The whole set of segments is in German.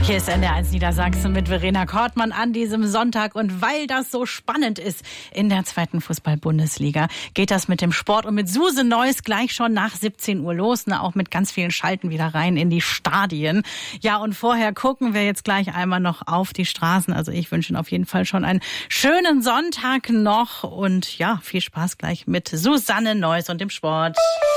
Hier ist NDR1 Niedersachsen mit Verena Kortmann an diesem Sonntag. Und weil das so spannend ist in der 2. Fußball-Bundesliga, geht das mit dem Sport und mit Suse Neuss gleich schon nach 17 Uhr los. Auch mit ganz vielen Schalten wieder rein in die Stadien. Ja, und vorher gucken wir jetzt gleich einmal noch auf die Straßen. Also ich wünsche Ihnen auf jeden Fall schon einen schönen Sonntag noch. Und ja, viel Spaß gleich mit Susanne Neuss und dem Sport.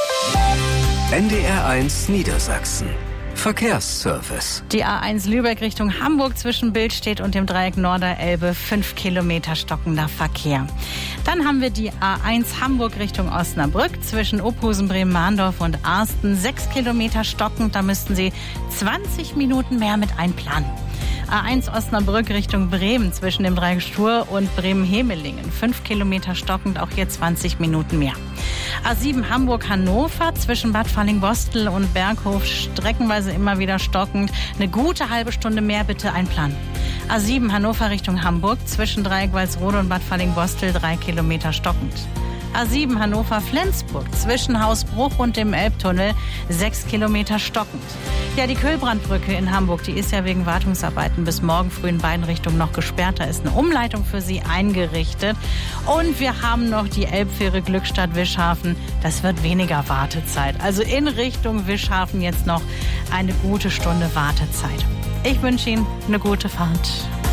NDR1 Niedersachsen. Verkehrsservice. Die A1 Lübeck Richtung Hamburg zwischen Billstedt und dem Dreieck Norderelbe 5 Kilometer stockender Verkehr. Dann haben wir die A1 Hamburg Richtung Osnabrück zwischen Ophusen, Bremen-Mahndorf und Arsten 6 Kilometer stockend. Da müssten Sie 20 Minuten mehr mit einplanen. A1 Osnabrück Richtung Bremen zwischen dem Dreieck Stur und Bremen-Hemelingen 5 Kilometer stockend, auch hier 20 Minuten mehr. A7 Hamburg-Hannover zwischen Bad Falling-Bostel und Berghof streckenweise immer wieder stockend. Eine gute halbe Stunde mehr bitte einplanen. A7 Hannover Richtung Hamburg zwischen Dreieck Walsrode und Bad Falling-Bostel 3 Kilometer stockend. A7 Hannover-Flensburg zwischen Hausbruch und dem Elbtunnel 6 Kilometer stockend. Ja, die Köhlbrandbrücke in Hamburg, die ist ja wegen Wartungsarbeiten bis morgen früh in beiden Richtungen noch gesperrt. Da ist eine Umleitung für Sie eingerichtet. Und wir haben noch die Elbfähre Glückstadt-Wischhafen. Das wird weniger Wartezeit. Also in Richtung Wischhafen jetzt noch eine gute Stunde Wartezeit. Ich wünsche Ihnen eine gute Fahrt.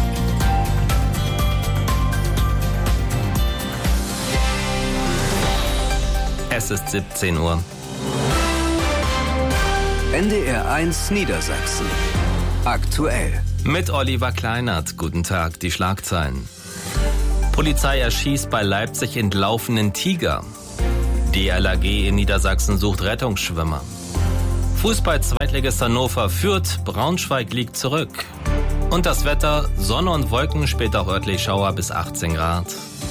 Es ist 17 Uhr. NDR1 Niedersachsen. Aktuell. Mit Oliver Kleinert. Guten Tag, die Schlagzeilen. Polizei erschießt bei Leipzig entlaufenen Tiger. DLRG in Niedersachsen sucht Rettungsschwimmer. Fußball-Zweitligist Hannover führt, Braunschweig liegt zurück. Und das Wetter, Sonne und Wolken, später auch örtlich Schauer bis 18 Grad.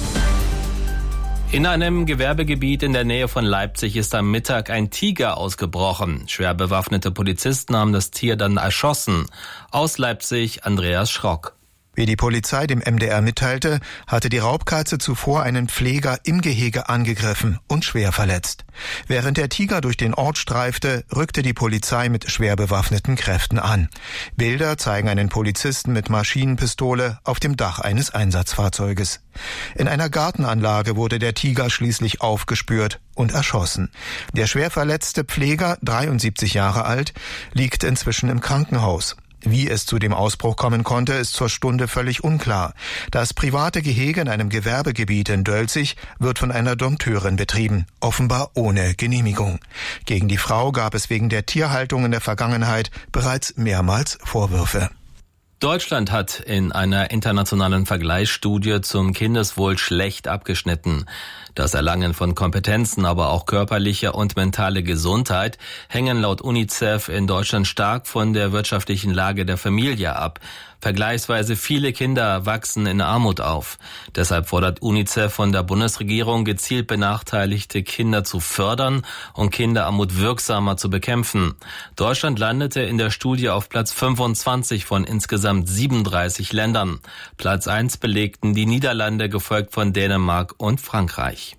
In einem Gewerbegebiet in der Nähe von Leipzig ist am Mittag ein Tiger ausgebrochen. Schwer bewaffnete Polizisten haben das Tier dann erschossen. Aus Leipzig Andreas Schrock. Wie die Polizei dem MDR mitteilte, hatte die Raubkatze zuvor einen Pfleger im Gehege angegriffen und schwer verletzt. Während der Tiger durch den Ort streifte, rückte die Polizei mit schwer bewaffneten Kräften an. Bilder zeigen einen Polizisten mit Maschinenpistole auf dem Dach eines Einsatzfahrzeuges. In einer Gartenanlage wurde der Tiger schließlich aufgespürt und erschossen. Der schwer verletzte Pfleger, 73 Jahre alt, liegt inzwischen im Krankenhaus. Wie es zu dem Ausbruch kommen konnte, ist zur Stunde völlig unklar. Das private Gehege in einem Gewerbegebiet in Dölzig wird von einer Dompteurin betrieben, offenbar ohne Genehmigung. Gegen die Frau gab es wegen der Tierhaltung in der Vergangenheit bereits mehrmals Vorwürfe. Deutschland hat in einer internationalen Vergleichsstudie zum Kindeswohl schlecht abgeschnitten. Das Erlangen von Kompetenzen, aber auch körperliche und mentale Gesundheit hängen laut UNICEF in Deutschland stark von der wirtschaftlichen Lage der Familie ab. Vergleichsweise viele Kinder wachsen in Armut auf. Deshalb fordert UNICEF von der Bundesregierung, gezielt benachteiligte Kinder zu fördern und Kinderarmut wirksamer zu bekämpfen. Deutschland landete in der Studie auf Platz 25 von insgesamt 37 Ländern. Platz 1 belegten die Niederlande, gefolgt von Dänemark und Frankreich.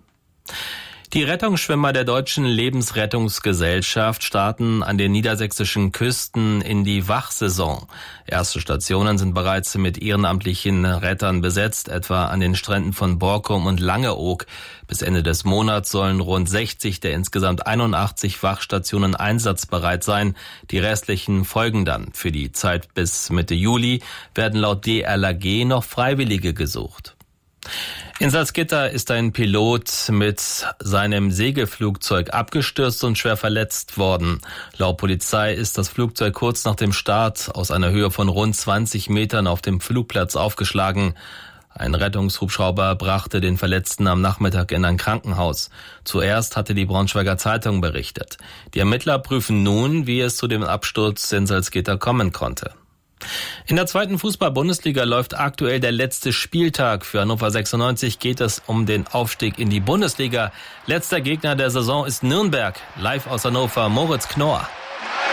Die Rettungsschwimmer der Deutschen Lebensrettungsgesellschaft starten an den niedersächsischen Küsten in die Wachsaison. Erste Stationen sind bereits mit ehrenamtlichen Rettern besetzt, etwa an den Stränden von Borkum und Langeoog. Bis Ende des Monats sollen rund 60 der insgesamt 81 Wachstationen einsatzbereit sein. Die restlichen folgen dann. Für die Zeit bis Mitte Juli werden laut DLRG noch Freiwillige gesucht. In Salzgitter ist ein Pilot mit seinem Segelflugzeug abgestürzt und schwer verletzt worden. Laut Polizei ist das Flugzeug kurz nach dem Start aus einer Höhe von rund 20 Metern auf dem Flugplatz aufgeschlagen. Ein Rettungshubschrauber brachte den Verletzten am Nachmittag in ein Krankenhaus. Zuerst hatte die Braunschweiger Zeitung berichtet. Die Ermittler prüfen nun, wie es zu dem Absturz in Salzgitter kommen konnte. In der 2. Fußball-Bundesliga läuft aktuell der letzte Spieltag. Für Hannover 96 geht es um den Aufstieg in die Bundesliga. Letzter Gegner der Saison ist Nürnberg. Live aus Hannover, Moritz Knorr.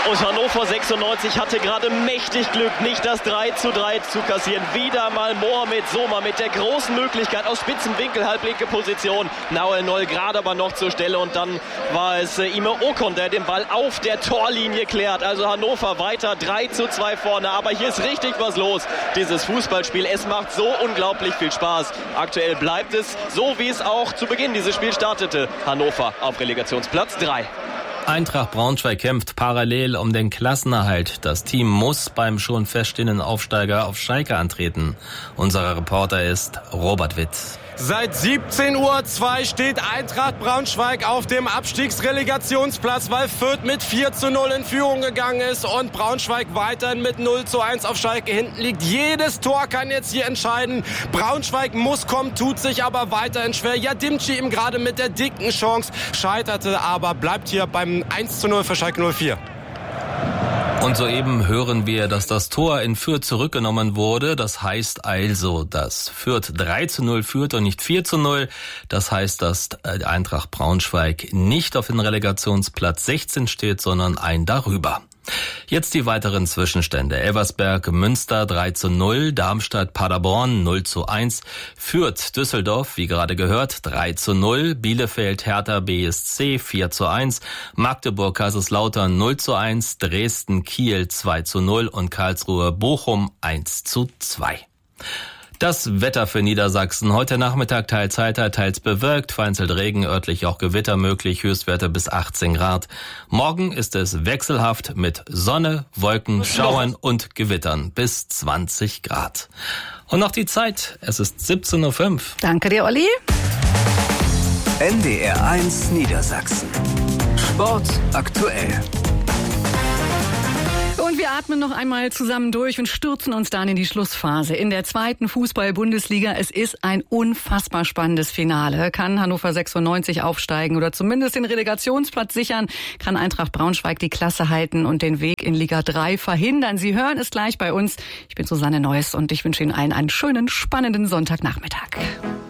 Und Hannover 96 hatte gerade mächtig Glück, nicht das 3:3 zu kassieren. Wieder mal Mohamed Soma mit der großen Möglichkeit aus Spitzenwinkel, halblinke Position. Nahuel Noll gerade aber noch zur Stelle und dann war es Ime Okon, der den Ball auf der Torlinie klärt. Also Hannover weiter 3:2 vorne, aber hier ist richtig was los. Dieses Fußballspiel, es macht so unglaublich viel Spaß. Aktuell bleibt es so, wie es auch zu Beginn dieses Spiel startete. Hannover auf Relegationsplatz 3. Eintracht Braunschweig kämpft parallel um den Klassenerhalt. Das Team muss beim schon feststehenden Aufsteiger auf Schalke antreten. Unser Reporter ist Robert Witt. Seit 17:02 Uhr steht Eintracht Braunschweig auf dem Abstiegsrelegationsplatz, weil Fürth mit 4:0 in Führung gegangen ist und Braunschweig weiterhin mit 0:1 auf Schalke hinten liegt. Jedes Tor kann jetzt hier entscheiden. Braunschweig muss kommen, tut sich aber weiterhin schwer. Yadimci eben gerade mit der dicken Chance scheiterte, aber bleibt hier beim 1:0 für Schalke 04. Und soeben hören wir, dass das Tor in Fürth zurückgenommen wurde. Das heißt also, dass Fürth 3:0 führt und nicht 4:0. Das heißt, dass Eintracht Braunschweig nicht auf den Relegationsplatz 16 steht, sondern ein darüber. Jetzt die weiteren Zwischenstände. Elversberg, Münster 3:0, Darmstadt, Paderborn 0:1, Fürth, Düsseldorf, wie gerade gehört, 3:0, Bielefeld, Hertha BSC 4:1, Magdeburg, Kaiserslautern 0:1, Dresden, Kiel 2:0 und Karlsruhe, Bochum 1:2. Das Wetter für Niedersachsen. Heute Nachmittag teils heiter, teils bewölkt, vereinzelt Regen, örtlich auch Gewitter möglich, Höchstwerte bis 18 Grad. Morgen ist es wechselhaft mit Sonne, Wolken, Schauern und Gewittern bis 20 Grad. Und noch die Zeit, es ist 17:05 Uhr. Danke dir, Olli. NDR 1 Niedersachsen. Sport aktuell. Und wir atmen noch einmal zusammen durch und stürzen uns dann in die Schlussphase. In der 2. Fußball-Bundesliga. Es ist ein unfassbar spannendes Finale. Kann Hannover 96 aufsteigen oder zumindest den Relegationsplatz sichern? Kann Eintracht Braunschweig die Klasse halten und den Weg in Liga 3 verhindern? Sie hören es gleich bei uns. Ich bin Susanne Neuss und ich wünsche Ihnen allen einen schönen, spannenden Sonntagnachmittag.